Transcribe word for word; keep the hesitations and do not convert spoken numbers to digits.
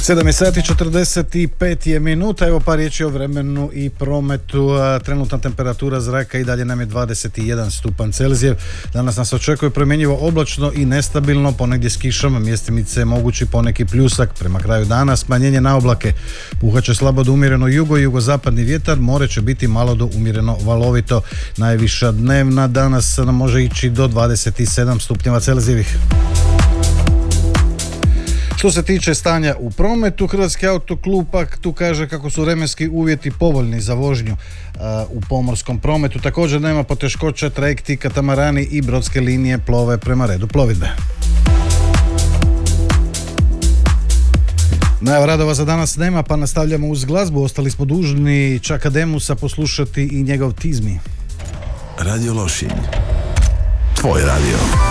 sedam je sati četrdeset pet je minuta. Evo par riječi o vremenu i prometu. Trenutna temperatura zraka i dalje nam je dvadeset jedan stupanj Celzijev. Danas nas očekuje promjenjivo oblačno i nestabilno, ponegdje s kišom, mjestimice mogući poneki pljusak. Prema kraju dana smanjenje na oblake. Puhat će slabo do umjereno jugo i jugozapadni vjetar, more će biti malo do umjereno valovito. Najviša dnevna danas nam može ići do dvadeset sedam stupnjeva Celzijevih. Što se tiče stanja u prometu, Hrvatski autoklub pak tu kaže kako su vremenski uvjeti povoljni za vožnju uh, u pomorskom prometu. Također nema poteškoća, trajekti, katamarani i brodske linije plove prema redu plovidbe. Najava radova za danas nema, pa nastavljamo uz glazbu. Ostali smo dužni Čaka Demusa poslušati i njegov Tizmi. Radio Lošinj, tvoj radio.